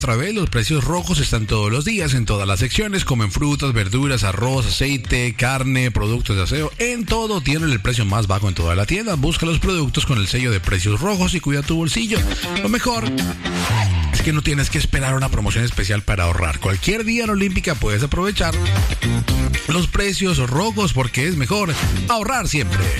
Otra vez, los precios rojos están todos los días en todas las secciones, como en frutas, verduras, arroz, aceite, carne, productos de aseo. En todo tienen el precio más bajo en toda la tienda. Busca los productos con el sello de precios rojos y cuida tu bolsillo. Lo mejor es que no tienes que esperar una promoción especial para ahorrar. Cualquier día en Olímpica puedes aprovechar los precios rojos porque es mejor ahorrar siempre.